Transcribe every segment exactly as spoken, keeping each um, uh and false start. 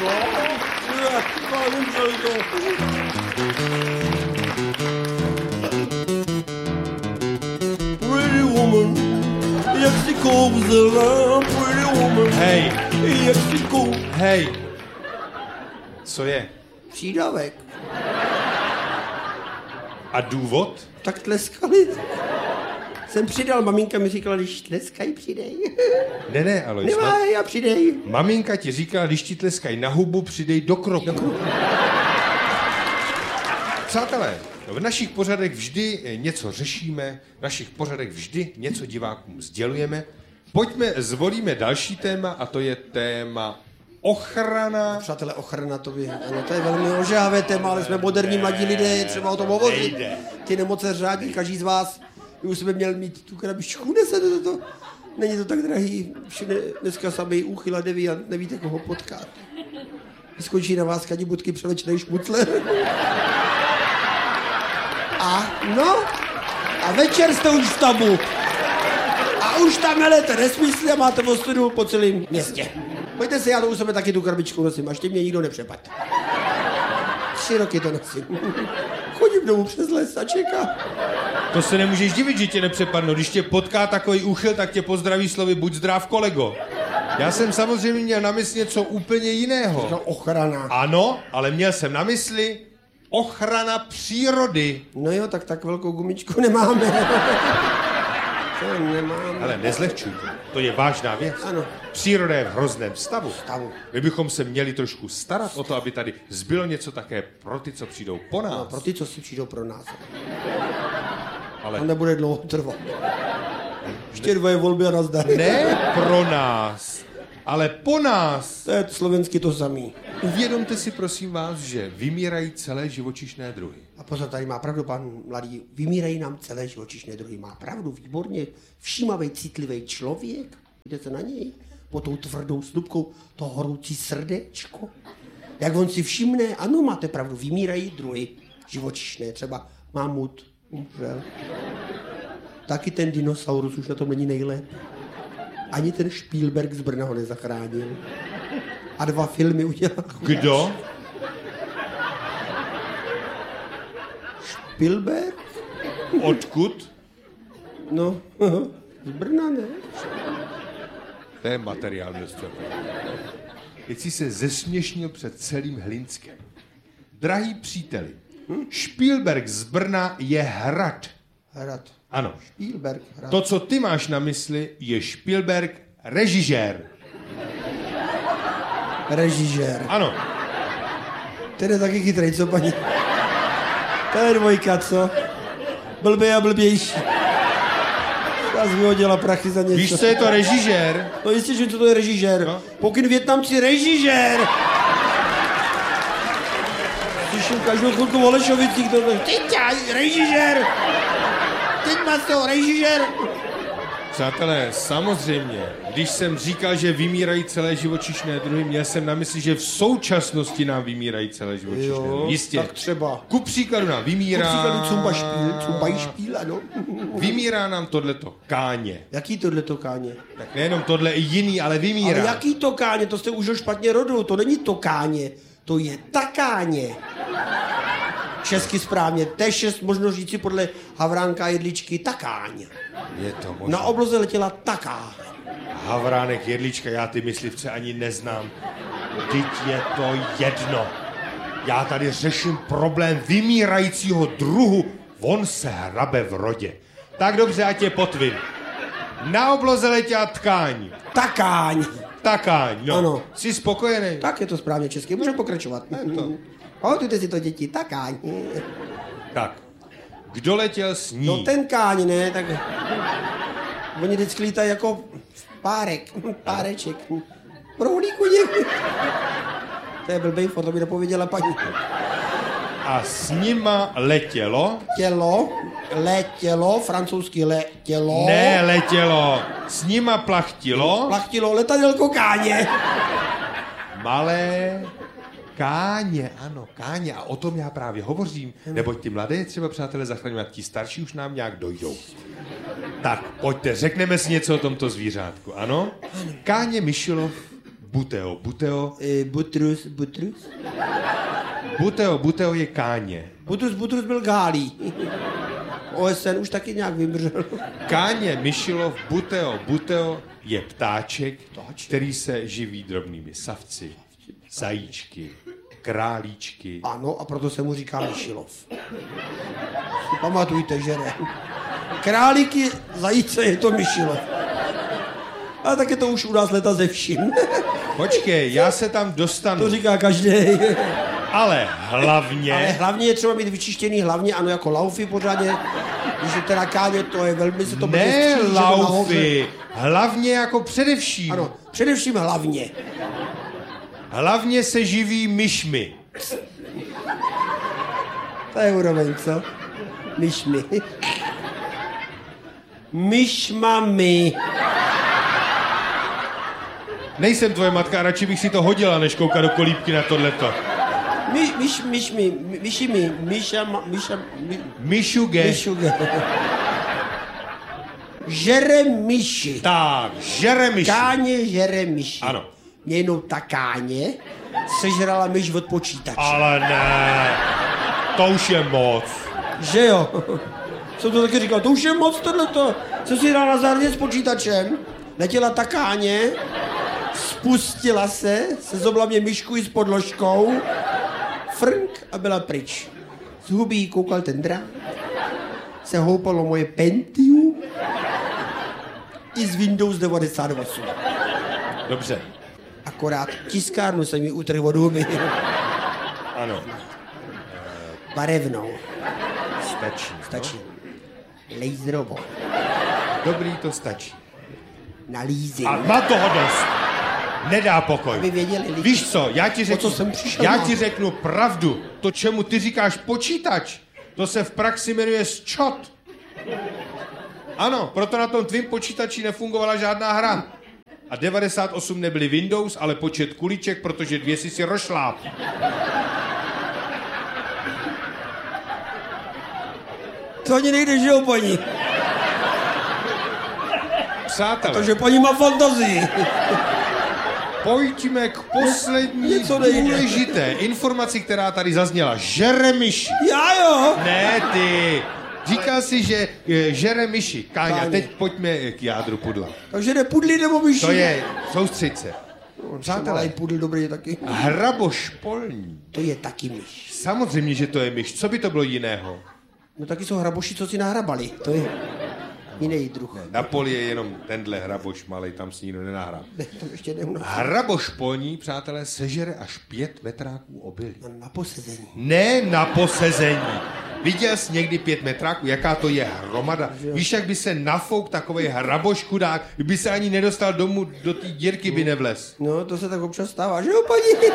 No, já, Pretty woman, jak si kouzela, pretty woman. Hej. Jak si kou... Hej. Co je? Přídavek. A důvod? Tak tleskali. Jsem přidal, maminka mi říkala, když tleskají, přidej. Ne, ne, Alois. Nemáj a přidej. Maminka ti říkala, když ti tleskají na hubu, přidej do kroku. Do kroku. Přátelé, v našich pořadech vždy něco řešíme, v našich pořadech vždy něco divákům sdělujeme. Pojďme, zvolíme další téma a to je téma ochrana. Přátelé, ochrana, to, by, ano, to je velmi ožávé téma, ale jsme moderní mladí lidé, je třeba o tom hovořit. Nejde. Ty nemoce řádí, každý z vás by už jsme měl mít tu krabičku, nese to, to, není to tak drahý, všude dneska samý úchyl a deviant, nevíte, koho potkat. Skončí na vás kadibutky převlečnej šmucler. A no, a večer jste už v tabu. A už tam melete nesmysly a máte ostudu po celém městě. Pojďte si, já to u sebe taky tu krabičku nosím, až ty mě nikdo nepřepad. Tři roky to nosím. Chodím domů přes les a čekám. To se nemůžeš divit, že tě nepřepadnou. Když tě potká takový úchyl, tak tě pozdraví slovy buď zdrav, kolego. Já jsem samozřejmě měl na mysli něco úplně jiného. No, ochrana. Ano, ale měl jsem na mysli ochrana přírody. No jo, tak tak velkou gumičku nemáme. To nemáme. Ale nezlehčujte, to je vážná věc. Ano. Příroda je v hrozném stavu. Stavu. My bychom se měli trošku starat o to, aby tady zbylo něco také pro ty, co přijdou po nás. No, pro ty, co si přijdou pro nás. Ale A nebude dlouho trvat. Ještě dvoje volby a nazdar. ne pro nás, ale po nás. To je slovensky to samý. Uvědomte si, prosím vás, že vymírají celé živočišné druhy. A pozor, tady má pravdu pan mladý. Vymírají nám celé živočišné druhy. Má pravdu, výborně. Všímavý, citlivý člověk. Jdete se na něj. Po tou tvrdou slupkou to horoucí srdéčko. Jak on si všimne, ano, máte pravdu, vymírají druhy živočišné. Třeba mamut, umřel. Taky ten dinosaurus už na tom není nejlépe. Ani ten Spielberg z Brna ho nezachránil. A dva filmy udělal. Kdo? Spielberg? Odkud? No, z Brna, ne? To je materiál, městě. Teď si se zesměšnil před celým Hlinskem. Drahý příteli, Spielberg z Brna je hrad. Hrad. Ano. Spielberg, hrad. To, co ty máš na mysli, je Spielberg režisér. Režisér. Ano. Ten je taky chytrej, co paní? To je dvojka, co? Blbý a blbější. Já jsem vyhodila prachy za něco. Víš, co je to režisér? No jistě, že co to je režisér. No. Pokyn Vietnamci, režisér! Slyším každou chvilku v Olešovicích, to je... Teď já, režisér! Teď má to, režisér! Přátelé, samozřejmě, když jsem říkal, že vymírají celé živočišné druhy, měl jsem na mysli, že v současnosti nám vymírají celé živočišné Jo, druhy. Jistě. tak třeba. Ku příkladu nám vymírá... Ku příkladu cumba špíl, cumba špíl, ano. Vymírá nám tohleto káně. Jaký tohle to káně? Tak nejenom tohle, i jiný, ale vymírá. Ale jaký to káně? To jste už špatně rodil, to není to káně, to je takáně. Česky správně, T šest možno říci podle Havránka Jedličky takáň. Je to možné. Na obloze letěla takáň. Havránek, Jedlička, já ty myslivce ani neznám. Vždyť je to jedno. Já tady řeším problém vymírajícího druhu. On se hrabe v rodě. Tak dobře, ať je potvin. Na obloze letěla tkáň. Takáň. Takáň, no. Ano. Jsi spokojený? Tak je to správně česky, můžeme pokračovat. Pamatujte si to, děti, takáň. Tak. Kdo letěl s ní? No ten káň, ne, tak... Oni vždycky lítají jako párek, páreček. Prohlíku něk. To je blbej, to mi nepověděla paní. A s nima letělo? Tělo, letělo, francouzsky letělo. Ne, letělo. S nima plachtilo? Plachtilo letadelko káně. Malé káně, ano, káně. A o tom já právě hovořím. Neboť ty mladé je třeba, přátelé, zachraňovat, ti starší už nám nějak dojdou. Tak, pojďte, řekneme si něco o tomto zvířátku, ano? Káně Mišilov Buteo. Buteo, E, Butrus, Butrus? Buteo, Buteo je Káně. Butrus, Butrus byl Gálí. O S N už taky nějak vymřel. Káně Myšilov, Buteo, Buteo je ptáček, který se živí drobnými savci, zajíčky, králíčky. Ano, a proto se mu říká Myšilov. Si pamatujte, že ne. Králíky, zajíce, je to Myšilov. A tak je to už u nás leta ze vším. Počkej, já se tam dostanu. To říká každý. Ale hlavně... Ale hlavně je třeba mít vyčištěný hlavně, ano, jako laufy pořádně. Když je teda Káně, to je velmi se to bude Ne střížit laufy, hlavně jako především. Ano, především hlavně. Hlavně se živí myšmi. To je úroveň, co? Myšmi. Myšmami. Nejsem tvoje matka, radši bych si to hodila, než koukat do kolíbky na tohleto. My, myš, myšmi, myšimi, myša, myša, my, Myšuge. myšuge. Žere myši. Tak, žere myši. Káně žere myši. Ano. Jenom ta Káně sežrala myš od počítače. Ale ne, to už je moc. Že jo? Jsem to taky říkal, to už je moc tohleto. Co si hrál na zahradě s počítačem, letěla ta Káně, spustila se, sezobla mě myšku i s podložkou, frnk a byla pryč. Z huby jí koukal ten drát, se houpalo moje Pentium i z Windows devadesát osm. Dobře. Akorát tiskárnu jsem mi utrhl od huby. Ano. Barevnou. Stačí. Stačí. Laserovou. Dobrý, to stačí. Na leasing. A má toho dost. Nedá pokoj. Aby věděli lidi. Víš co, já ti řeknu, co jsem přišel já na- ti řeknu pravdu. To, čemu ty říkáš počítač, to se v praxi jmenuje sčot. Ano, proto na tom tvým počítači nefungovala žádná hra. A devadesát osm nebyly Windows, ale počet kuliček, protože dvě si si rošláp. To ani nejde, že jo, paní? Přátelé, Takže paní má fantazii. pojďme k poslední Něco nejde. důležité informaci, která tady zazněla. Žere myši. Já jo? Ne ty. Říkal si, že e, žere myši. Káňa, Káně. teď pojďme k jádru pudla. Takže jde pudlí nebo myši? To je, soustřed se. Přátelé. Přátelé, Pudl dobrý je taky. hraboš polní. To je taky myš. Samozřejmě, že to je myš. Co by to bylo jiného? No taky jsou hraboši, co si nahrabali. To je jiný druh. Na poli je jenom tenhle hraboš malej, tam si nikdo nenahrá. Ne, to ještě neuná. Hraboš polní, přátelé, sežere až pět metráků obilí. Na posezení. Ne na posezení. Viděl jsi někdy pět metráků? Jaká to je hromada? Víš, jak by se nafouk takovej hraboš chudák, by se ani nedostal domů, do té dírky by nevlez. No, to se tak občas stává, že jo, paní?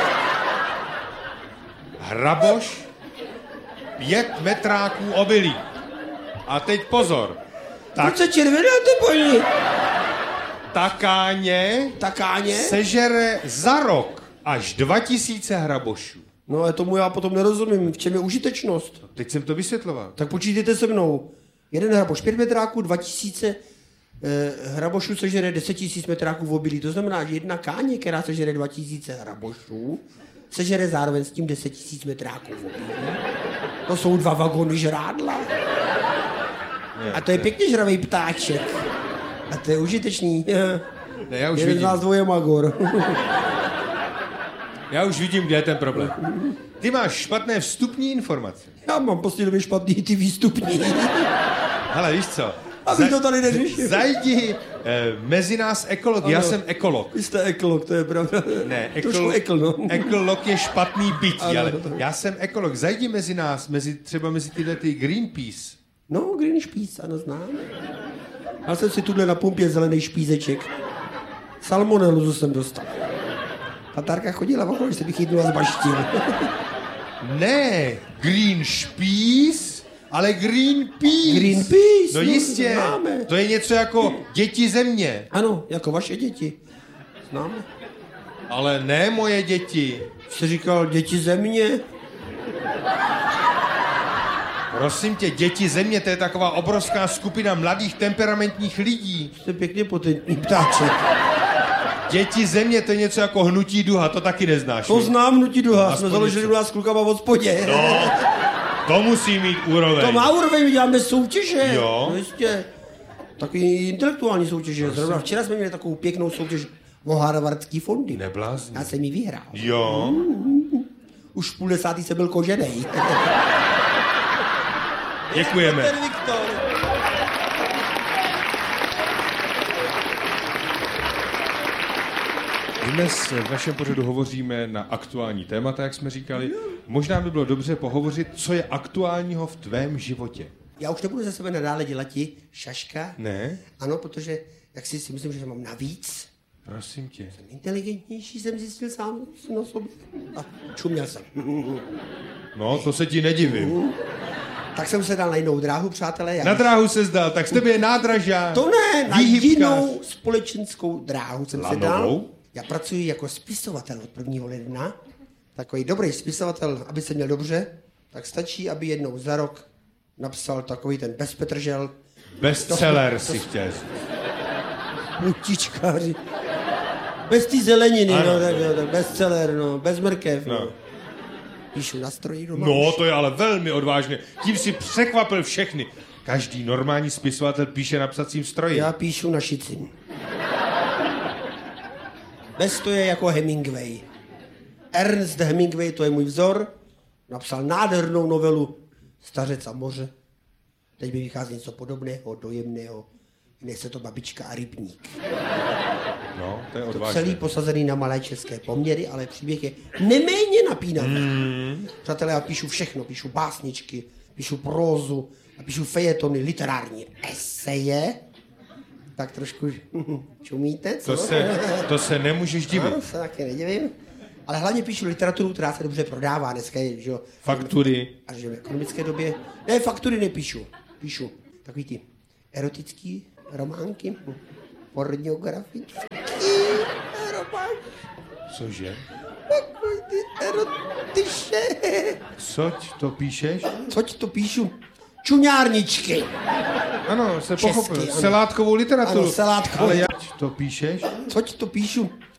Hraboš, pět metráků obilí. A teď pozor. Tak, Proč se červenáte, paní? ta Káně Ta Káně? sežere za rok až dva tisíce hrabošů. No, ale tomu já potom nerozumím. V čem je užitečnost? Teď jsem to vysvětloval. Tak počítejte se mnou. Jeden hraboš pět metráků, dva tisíce eh, hrabošů sežere deset tisíc metráků v obilí. To znamená, že jedna Káně, která sežere dva tisíce hrabošů, sežere zároveň s tím deset tisíc metráků v obilí. To jsou dva vagony žrádla. A to je pěkně žravej ptáček. A to je užitečný. Ne, já už Jeden z vidím. nás dvoje magor. Já už vidím, kde je ten problém. Ty máš špatné vstupní informace. Já mám prostě době špatný ty výstupní. Hele, víš co? Aby to tady neřešil. Zajdi eh, mezi nás ekolog. Já Ano. jsem ekolog. Vy jste ekolog, to je pravda. Ne, Trošku ekol, ekl, no. ekolog je špatný bytí, Ano. ale já jsem ekolog. Zajdi mezi nás, mezi, třeba mezi tyhle ty Greenpeace. No, Green špíc, ano, znám. Já jsem si tuhle na pumpě zelený špízeček. Salmonellu jsem dostal. Tatárka chodila okolo, že se bych chytnul a zbaštil. Ne, Green Peace, ale Greenpeace. Greenpeace, No no, jistě, známe. to je něco jako děti země. Ano, jako vaše děti. Známe. Ale ne moje děti. Jsi říkal děti země? Prosím tě, děti země, to je taková obrovská skupina mladých temperamentních lidí. Jste pěkně potentní ptáček. Děti země, to je něco jako hnutí duha, to taky neznáš. To znám, hnutí duha, Aspoň jsme založili u něco. nás s klukama v hospodě. No, to musí mít úroveň. To má úroveň, my děláme soutěže. Jo. No jistě. Takový intelektuální soutěže. Zrovna včera jsme měli takovou pěknou soutěž o harvardský fondy. Neblázně. Já jsem ji vyhrál. Jo. Už v půl desátý jsem byl koženej. Děkujeme. Ten Viktor. Dnes v našem pořadu hovoříme na aktuální témata, jak jsme říkali. Možná by bylo dobře pohovořit, co je aktuálního v tvém životě. Já už nebudu ze sebe nadále dělat ti šaška. Ne? Ano, protože jak si, si myslím, že mám navíc. Prosím tě. Inteligentnější jsem zjistil sám na sobě. A čuměl jsem. No, to se ti nedivím. Tak jsem se dal na jinou dráhu, přátelé. Já Na dráhu se zdal, tak z tebe je nádražák. To ne, na výhybkář. jinou společenskou dráhu jsem se dal. Lanovou? Já pracuji jako spisovatel od prvního ledna. Takový dobrý spisovatel, aby se měl dobře, tak stačí, aby jednou za rok napsal takový ten bezpetržel. Bestseller si chtěl. Mutičkáři. Bez té zeleniny, Ano. no, tak, no, tak bestseller, no, bez mrkev. No. No. Píšu na stroji doma. No, už. to je ale velmi odvážné. Tím si překvapil všechny. Každý normální spisovatel píše na psacím stroji. Já píšu na šicin. Bez to je jako Hemingway. Ernest Hemingway, to je můj vzor, napsal nádhernou novelu Stařec a moře. Teď mi vychází něco podobného, dojemného. Jmenuje se to Babička a rybník. No, to je To odvážné. celý posazený na malé české poměry, ale příběh je neméně napínavý. Mm. Přátelé, já píšu všechno. Píšu básničky, píšu prózu, a píšu fejetony, literární eseje. Tak trošku čumíte, co? To se, to se nemůžeš divit. No, se taky nedivím. Ale hlavně píšu literaturu, která se dobře prodává. Dneska je, že jo. Faktury. A že v ekonomické době. Ne, faktury nepíšu. Píšu takový ty erotický románky, pornografický románky. Cože? Takový ty erotiše. Coť to píšeš? Coť to píšu? Čuňárničky. Ano, se Česky, pochopil. ano. Selátkovou literaturu. Ano, selátkovou. Ale jak to píšeš? Coť to píšu?